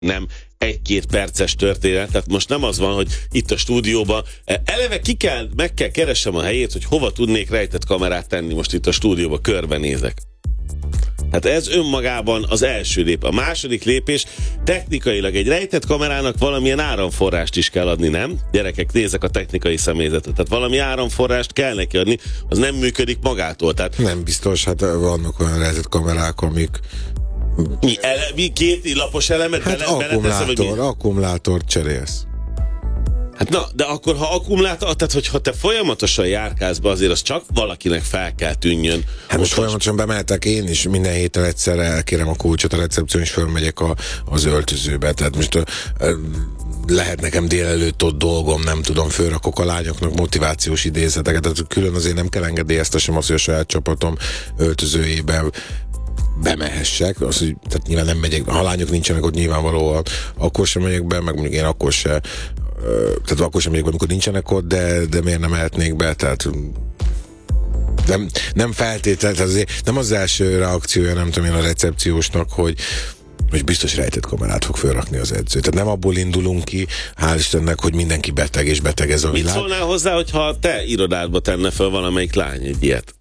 nem egy-két perces történet, tehát most nem az van, hogy itt a stúdióban eleve meg kell keressem a helyét, hogy hova tudnék rejtett kamerát tenni most itt a stúdióban, körbenézek. Hát ez önmagában az első lép. A második lépés, technikailag egy rejtett kamerának valamilyen áramforrást is kell adni, nem? Gyerekek, nézzek a technikai személyzetet. Tehát valami áramforrást kell neki adni, az nem működik magától. Tehát nem biztos, hát vannak olyan rejtett kamerák, amik... Mi két lapos elemet hát akkumulátort cserélsz. Hát na, de akkor ha akkumulátor, tehát hogyha te folyamatosan járkálsz be, azért az csak valakinek fel kell tűnjön. Hát most folyamatosan bemehetek én is, minden héten egyszer elkérem a kulcsot a recepción, és fölmegyek az öltözőbe. Tehát most lehet nekem délelőtt ott dolgom, nem tudom, fölrakok a lányoknak motivációs idézeteket, tehát külön azért nem kell engedélyeztessem azt, hogy a saját csapatom öltözőjébe bemehessek, tehát nyilván nem megyek, ha lányok nincsenek ott nyilvánvalóan, akkor sem megyek be, meg mondjuk én akkor sem megyek be, amikor nincsenek ott, de miért nem mehetnék be, tehát nem feltétlenül, azért nem az első reakciója, nem tudom én, a recepciósnak, hogy biztos rejtett kamerát fog felrakni az edző. Tehát nem abból indulunk ki, hál' Istennek, hogy mindenki beteg, és beteg ez a világ. Mit szólnál hozzá, hogyha te irodádba tenne fel valamelyik lány egy ilyet?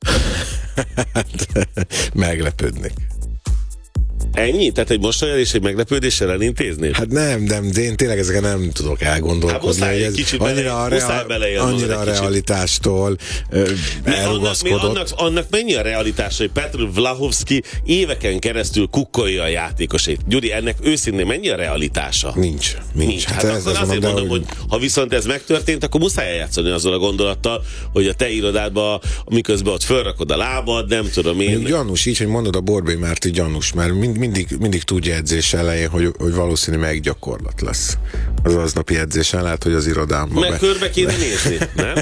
Meglepődnék. Ennyi? Tehát egy mosolyal és egy meglepődéssel elintéznéd? Hát nem, de én tényleg ezeken nem tudok elgondolkozni. Hát ez annyira a realitástól elrugaszkodott. Annak mennyi a realitása, hogy Petr Vlahovszki éveken keresztül kukkolja a játékosait? Gyuri, ennek őszintén mennyi a realitása? Nincs. Hát akkor azért mondom, hogy ha viszont ez megtörtént, akkor muszáj eljátszani azzal a gondolattal, hogy a te irodádban, miközben ott fölrakod a lábad, nem tudom én. Még gyanús, így, hogy mondod, a Borbély Márti gyanús, mert mindig tudja edzés elején, hogy valószínű meggyakorlat lesz. Az aznapi edzésen lehet, hogy az irodámban. Meg körbe kéne nézni, nem?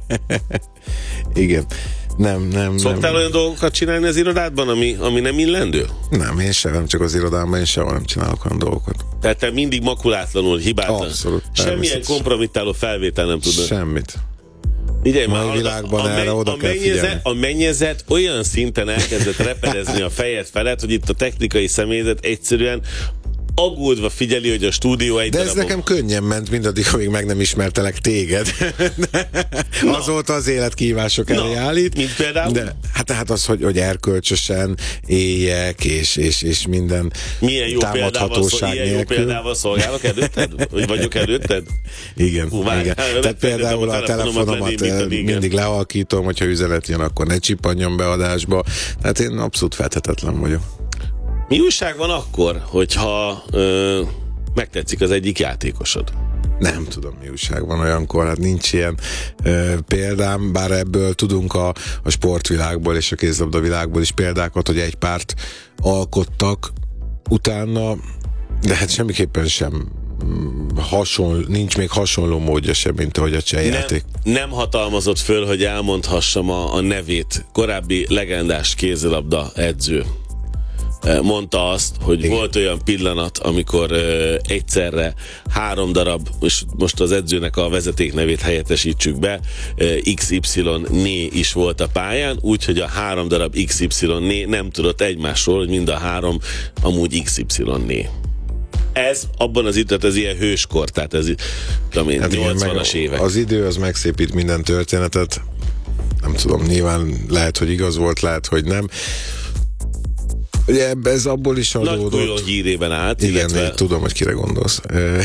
Igen. Nem. Szoktál olyan dolgokat csinálni az irodádban, ami nem illendő? Nem, én sem, nem csak az irodámban, én sehol nem csinálok olyan dolgokat. Tehát te mindig makulátlanul, hibátlan. Abszolút. Semmilyen kompromittáló felvétel nem tudod. Semmit. Ugye, mai világban erre oda kell figyelni. A mennyezet olyan szinten elkezdett repedezni a fejed felett, hogy itt a technikai személyzet egyszerűen aggódva figyeli, hogy a stúdió egy de ez nekem könnyen ment mindaddig, amíg meg nem ismertelek téged. Azóta az élet kihívások elé állít. Mint például? De, hát az, hogy erkölcsösen éljek, és minden támadhatóság nélkül. Ilyen jó példával szolgálok előtted? Vagy vagyok előtted? Igen. Tehát például a telefonomat mindig lehalkítom, hogyha üzenet jön, akkor ne csippanjon be adásba. Tehát én abszolút feltetetlen vagyok. Mi újság van akkor, hogyha megtetszik az egyik játékosod? Nem tudom, mi újság van olyankor, hát nincs ilyen példám, bár ebből tudunk a sportvilágból és a kézilabda világból is példákat, hogy egy párt alkottak utána, de hát semmiképpen sem nincs még hasonló módja sem, mint ahogy a csehjáték. Nem hatalmazott föl, hogy elmondhassam a nevét. Korábbi legendás kézilabda edző mondta azt, hogy igen, volt olyan pillanat, amikor egyszerre 3 darab, és most az edzőnek a vezetéknevét helyettesítsük be, XY-né is volt a pályán, úgyhogy a 3 darab XY-né nem tudott egymásról, hogy mind a 3 amúgy XY-né. Ez abban az időt, ez ilyen hőskor, tehát ez hát 80-as évek. Az idő az megszépít minden történetet, nem tudom, nyilván lehet, hogy igaz volt, lehet, hogy nem. Ugye ez abból is adódott. Nagy hírében állt. Igen, illetve... tudom, hogy kire gondolsz.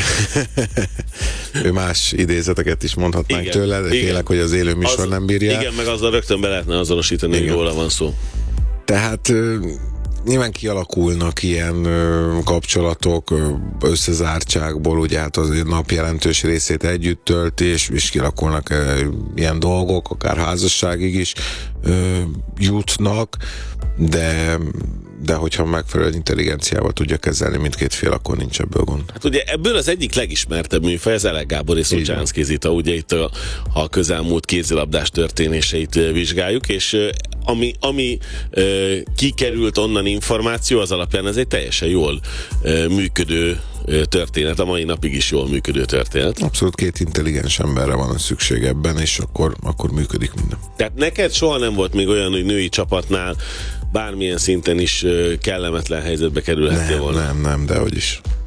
Ő más idézeteket is mondhatnánk tőle, de félek, hogy az élő műsor nem bírja. Igen, meg azzal rögtön be lehetne azonosítani, hogy róla van szó. Tehát nyilván kialakulnak ilyen kapcsolatok összezártságból, ugye hát az nap jelentős részét együtt tölti, és kialakulnak ilyen dolgok, akár házasságig is jutnak, de hogyha megfelelő intelligenciával tudja kezelni mindkét fél, akkor nincs ebből gond. Hát ugye ebből az egyik legismertebb műfaj, az Elek Gábor és Szucsánszky Zita, ugye itt a közelmúlt kézilabdás történéseit vizsgáljuk, és ami kikerült onnan információ, az alapján ez egy teljesen jól működő történet, a mai napig is jól működő történet. Abszolút 2 intelligens emberre van szükség ebben, és akkor működik minden. Tehát neked soha nem volt még olyan, hogy női csapatnál bármilyen szinten is kellemetlen helyzetbe kerülhettél volna? Nem, dehogy is.